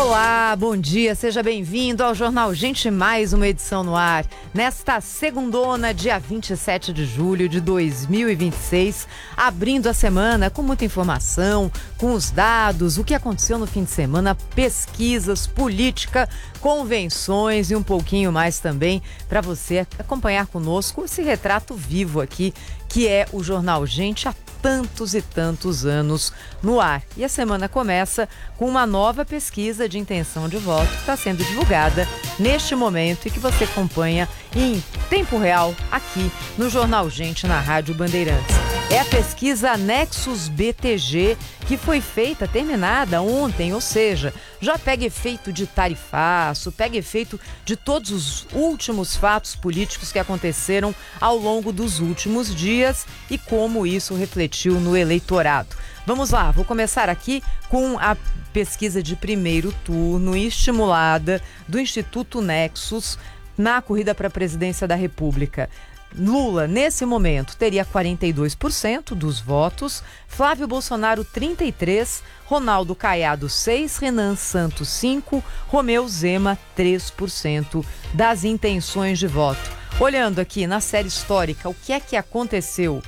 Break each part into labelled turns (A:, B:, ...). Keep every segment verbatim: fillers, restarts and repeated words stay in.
A: Olá, bom dia, seja bem-vindo ao Jornal Gente, mais uma edição no ar. Nesta segundona, dia vinte e sete de julho de dois mil e vinte e seis, abrindo a semana com muita informação, com os dados, o que aconteceu no fim de semana, pesquisas, política, convenções e um pouquinho mais também para você acompanhar conosco esse retrato vivo aqui, que é o Jornal Gente há tantos e tantos anos no ar. E a semana começa com uma nova pesquisa de intenção de voto que está sendo divulgada neste momento e que você acompanha em tempo real aqui no Jornal Gente, na Rádio Bandeirantes. É a pesquisa Nexus B T G, que foi feita, terminada ontem, ou seja, já pega efeito de tarifaço, pega efeito de todos os últimos fatos políticos que aconteceram ao longo dos últimos dias e como isso refletiu no eleitorado. Vamos lá, vou começar aqui com a pesquisa de primeiro turno estimulada do Instituto Nexus na corrida para a presidência da República. Lula, nesse momento, teria quarenta e dois por cento dos votos, Flávio Bolsonaro trinta e três por cento, Ronaldo Caiado seis por cento, Renan Santos cinco por cento, Romeu Zema três por cento das intenções de voto. Olhando aqui na série histórica, o que é que aconteceu?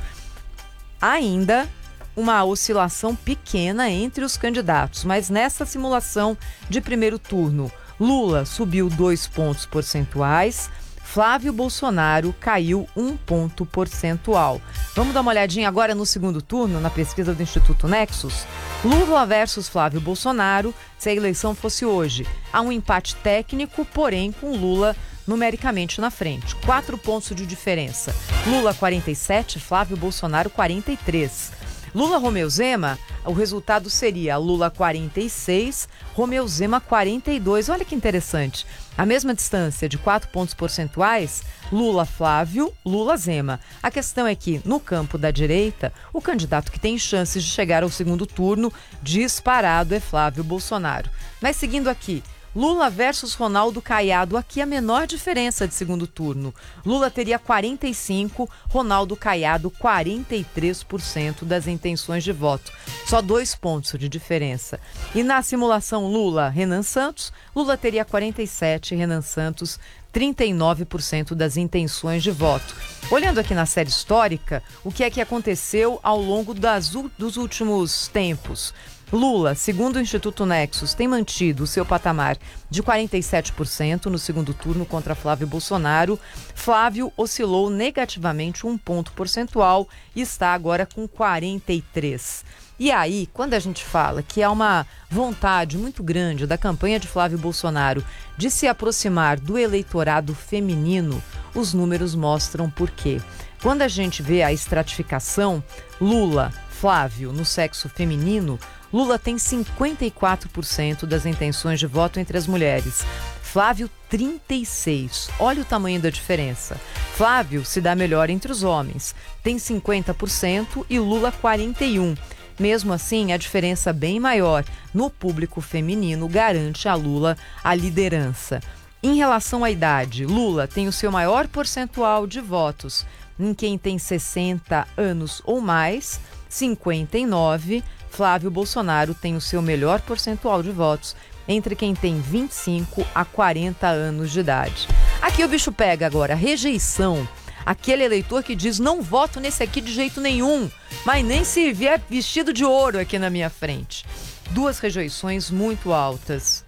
A: Ainda uma oscilação pequena entre os candidatos, mas nessa simulação de primeiro turno, Lula subiu dois pontos percentuais, Flávio Bolsonaro caiu um ponto percentual. Vamos dar uma olhadinha agora no segundo turno, na pesquisa do Instituto Nexus? Lula versus Flávio Bolsonaro, se a eleição fosse hoje. Há um empate técnico, porém com Lula numericamente na frente. Quatro pontos de diferença. Lula quarenta e sete, Flávio Bolsonaro quarenta e três. Lula Romeu Zema, o resultado seria Lula quarenta e seis, Romeu Zema quarenta e dois. Olha que interessante. A mesma distância de quatro pontos percentuais, Lula Flávio, Lula Zema. A questão é que, no campo da direita, o candidato que tem chances de chegar ao segundo turno disparado é Flávio Bolsonaro. Mas seguindo aqui, Lula versus Ronaldo Caiado, aqui a menor diferença de segundo turno. Lula teria quarenta e cinco por cento, Ronaldo Caiado quarenta e três por cento das intenções de voto. Só dois pontos de diferença. E na simulação Lula-Renan Santos, Lula teria quarenta e sete por cento, Renan Santos trinta e nove por cento das intenções de voto. Olhando aqui na série histórica, o que é que aconteceu ao longo das, dos últimos tempos? Lula, segundo o Instituto Nexus, tem mantido o seu patamar de quarenta e sete por cento no segundo turno contra Flávio Bolsonaro. Flávio oscilou negativamente um ponto percentual e está agora com quarenta e três por cento. E aí, quando a gente fala que há uma vontade muito grande da campanha de Flávio Bolsonaro de se aproximar do eleitorado feminino, os números mostram por quê. Quando a gente vê a estratificação, Lula, Flávio, no sexo feminino, Lula tem cinquenta e quatro por cento das intenções de voto entre as mulheres. Flávio, trinta e seis por cento. Olha o tamanho da diferença. Flávio se dá melhor entre os homens. Tem cinquenta por cento e Lula quarenta e um por cento. Mesmo assim, a diferença bem maior no público feminino garante a Lula a liderança. Em relação à idade, Lula tem o seu maior percentual de votos em quem tem sessenta anos ou mais, cinquenta e nove. Flávio Bolsonaro tem o seu melhor percentual de votos entre quem tem vinte e cinco a quarenta anos de idade. Aqui o bicho pega agora, rejeição. Aquele eleitor que diz, não voto nesse aqui de jeito nenhum, mas nem se vier vestido de ouro aqui na minha frente. Duas rejeições muito altas.